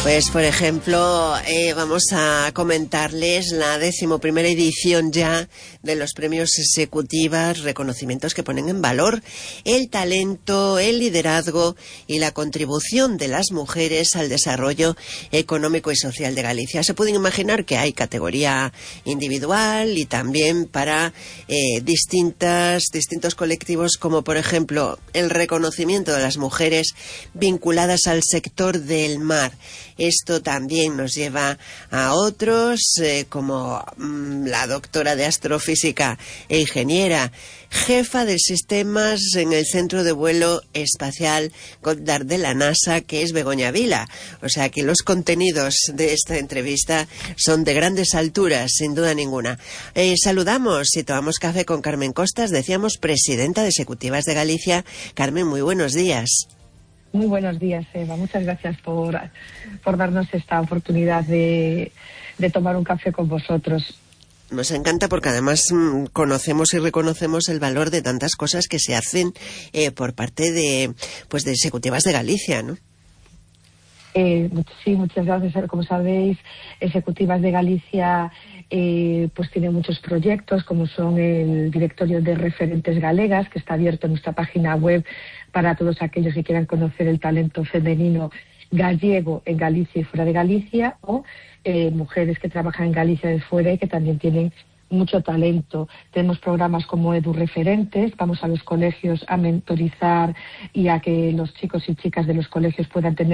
Pues, por ejemplo, vamos a comentarles la 11ª edición ya de los premios Executivas, reconocimientos que ponen en valor el talento, el liderazgo y la contribución de las mujeres al desarrollo económico y social de Galicia. Se pueden imaginar que hay categoría individual y también para distintos colectivos, como por ejemplo el reconocimiento de las mujeres vinculadas al sector del mar. Esto también nos lleva a otros, como la doctora de astrofísica e ingeniera, jefa de sistemas en el Centro de Vuelo Espacial Goddard de la NASA, que es Begoña Vila. O sea que los contenidos de esta entrevista son de grandes alturas, sin duda ninguna. Saludamos y tomamos café con Carmen Costas, decíamos, presidenta de Executivas de Galicia. Carmen, muy buenos días. Muy buenos días, Eva. Muchas gracias por darnos esta oportunidad de tomar un café con vosotros. Nos encanta porque además conocemos y reconocemos el valor de tantas cosas que se hacen por parte de Executivas de Galicia, ¿no? Sí, muchas gracias. Como sabéis, Executivas de Galicia pues tiene muchos proyectos, como son el Directorio de Referentes Galegas, que está abierto en nuestra página web para todos aquellos que quieran conocer el talento femenino gallego en Galicia y fuera de Galicia, o mujeres que trabajan en Galicia de fuera y que también tienen mucho talento. Tenemos programas como EduReferentes, vamos a los colegios a mentorizar y a que los chicos y chicas de los colegios puedan tener